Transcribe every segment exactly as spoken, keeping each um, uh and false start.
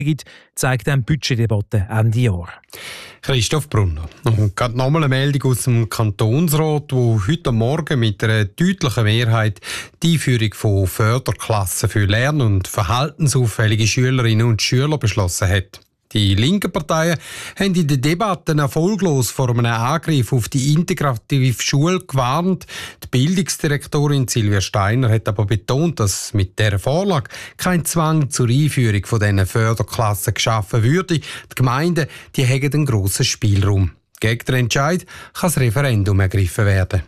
gibt, zeigt eine Budgetdebatte Ende Jahr. Christoph Brunner. Und gerade nochmal eine Meldung aus dem Kantonsrat, wo heute Morgen mit einer deutlichen Mehrheit die Einführung von Förderklassen für lern- und verhaltensauffällige Schülerinnen und Schüler beschlossen hat. Die linken Parteien haben in der Debatte erfolglos vor einem Angriff auf die integrative Schule gewarnt. Die Bildungsdirektorin Silvia Steiner hat aber betont, dass mit dieser Vorlage kein Zwang zur Einführung von diesen Förderklassen geschaffen würde. Die Gemeinden die haben einen grossen Spielraum. Gegen den Entscheid kann das Referendum ergriffen werden.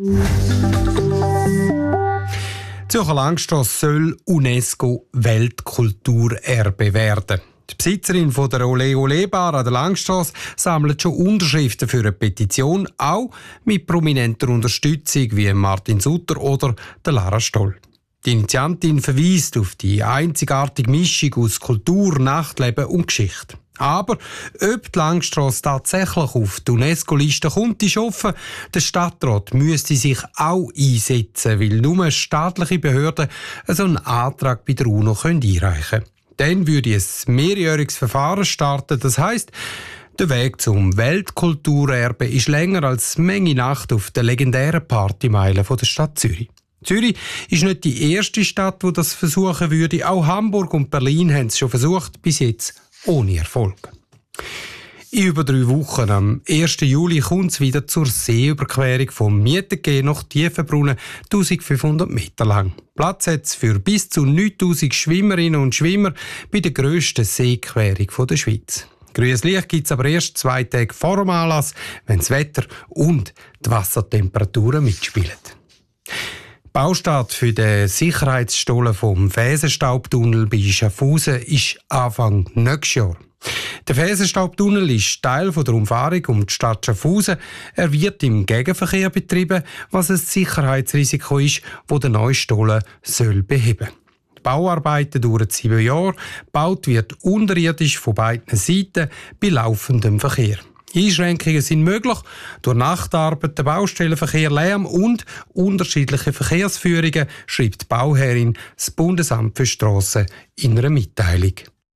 Zürcher Langstrasse soll UNESCO-Weltkulturerbe werden. Die Besitzerin von der Ole Ole Bar an der Langstrasse sammelt schon Unterschriften für eine Petition, auch mit prominenter Unterstützung wie Martin Sutter oder der Lara Stoll. Die Initiantin verweist auf die einzigartige Mischung aus Kultur, Nachtleben und Geschichte. Aber ob die Langstrasse tatsächlich auf die UNESCO-Liste kommt, ist offen. Der Stadtrat müsste sich auch einsetzen, weil nur staatliche Behörden so einen Antrag bei der UNO einreichen können. Dann würde ein mehrjähriges Verfahren starten. Das heisst, der Weg zum Weltkulturerbe ist länger als Menge Nacht auf der legendären Partymeile der Stadt Zürich. Zürich ist nicht die erste Stadt, die das versuchen würde. Auch Hamburg und Berlin haben es schon versucht, bis jetzt ohne Erfolg. In über drei Wochen, am ersten Juli, kommt es wieder zur Seeüberquerung vom Mietengeh nach Tiefenbrunnen, eintausendfünfhundert Meter lang. Platz hat es für bis zu neuntausend Schwimmerinnen und Schwimmer bei der grössten Seequerung der Schweiz. Grünes Licht gibt es aber erst zwei Tage vor dem Anlass, wenn das Wetter und die Wassertemperaturen mitspielen. Baustart für den Sicherheitsstollen vom Fersenstaubtunnel bei Schaffhausen ist Anfang nächstes Jahr. Der Fersenstaubtunnel ist Teil der Umfahrung um die Stadt Schaffhausen. Er wird im Gegenverkehr betrieben, was ein Sicherheitsrisiko ist, das der neue Stollen soll beheben soll. Die Bauarbeiten dauern sieben Jahre. Gebaut wird unterirdisch von beiden Seiten bei laufendem Verkehr. Einschränkungen sind möglich durch Nachtarbeit, den Baustellenverkehr, Lärm und unterschiedliche Verkehrsführungen, schreibt die Bauherrin das Bundesamt für Strassen in einer Mitteilung.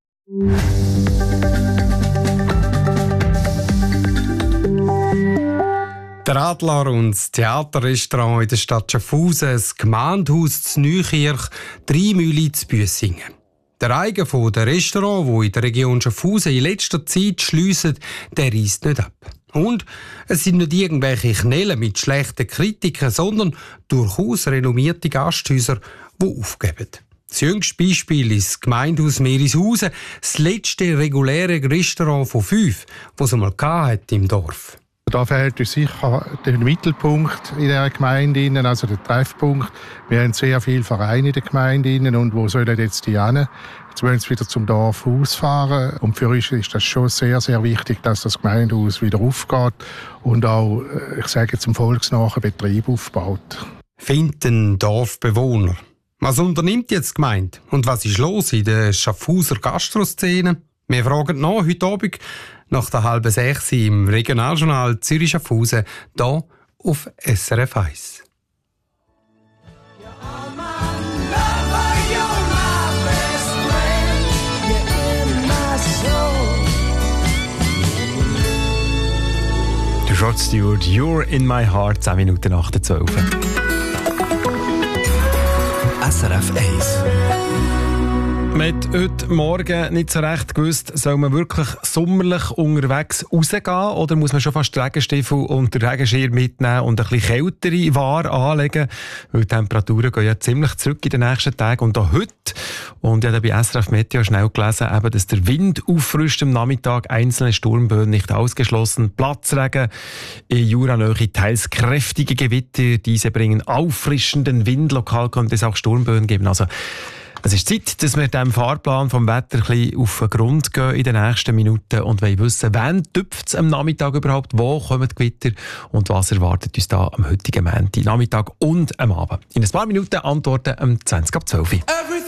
Der Adler und das Theaterrestaurant in der Stadt Schaffhausen, das Gemeindehaus zu Neukirch, drei Mühle zu Büssingen. Der Eigen von der Restaurant, wo in der Region Schaffhausen in letzter Zeit schliessen, der reisst nicht ab. Und es sind nicht irgendwelche Knellen mit schlechten Kritiken, sondern durchaus renommierte Gasthäuser, die aufgeben. Das jüngste Beispiel ist das Gemeindehaus Meerishausen, das letzte reguläre Restaurant von fünf, das es einmal im Dorf. Da fehlt uns sicher der Mittelpunkt in der Gemeinde, also der Treffpunkt. Wir haben sehr viele Vereine in der Gemeinde und wo sollen jetzt die hin? Jetzt wollen sie wieder zum Dorf ausfahren. Und für uns ist das schon sehr, sehr wichtig, dass das Gemeindehaus wieder aufgeht und auch, ich sage jetzt, einen volksnahen Betrieb aufbaut. Finden Dorfbewohner. Was unternimmt jetzt die Gemeinde? Und was ist los in der Schaffhauser Gastroszene? Wir fragen nach heute Abend nach der halben sechs im Regionaljournal Zürich-Schaffhausen, hier auf S R F eins. Rod Stewart, You're in my heart, zehn Minuten nach der zwölf. S R F eins. Man hat heute Morgen nicht so recht gewusst, soll man wirklich sommerlich unterwegs rausgehen oder muss man schon fast Regenstiefel und den Regenschirm mitnehmen und ein bisschen kältere Ware anlegen, weil die Temperaturen gehen ja ziemlich zurück in den nächsten Tagen und auch heute. Und ich habe bei S R F Meteo schnell gelesen, eben, dass der Wind auffrischt am Nachmittag, einzelne Sturmböen nicht ausgeschlossen, Platzregen in Juranähe, teils kräftige Gewitter, diese bringen auffrischenden Wind, lokal könnte es auch Sturmböen geben. Also es ist Zeit, dass wir dem Fahrplan vom Wetter ein bisschen auf den Grund gehen in den nächsten Minuten und wollen wissen, wann tüpft es am Nachmittag überhaupt, wo kommen die Gewitter und was erwartet uns da am heutigen Montag, Nachmittag und am Abend. In ein paar Minuten antworten um zwanzig ab zwölf.